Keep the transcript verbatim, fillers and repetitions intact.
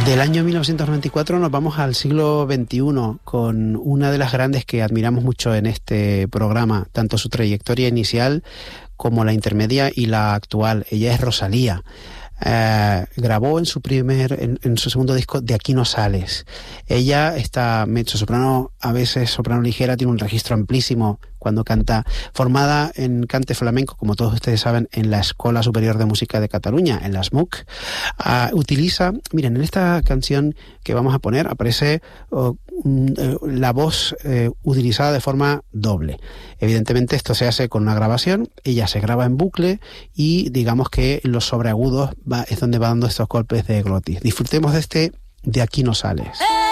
Del año mil novecientos noventa y cuatro nos vamos al siglo veintiuno con una de las grandes que admiramos mucho en este programa, tanto su trayectoria inicial como la intermedia y la actual. Ella es Rosalía. Uh, grabó en su primer, en, en su segundo disco De aquí no sales. Ella está mezzosoprano, a veces soprano ligera, tiene un registro amplísimo cuando canta, formada en cante flamenco, como todos ustedes saben, en la Escuela Superior de Música de Cataluña, en la S M U C. Uh, utiliza, miren, en esta canción que vamos a poner aparece uh, uh, la voz uh, utilizada de forma doble. Evidentemente esto se hace con una grabación, ella se graba en bucle y digamos que los sobreagudos va, es donde va dando estos golpes de glotis. Disfrutemos de este De aquí no sales.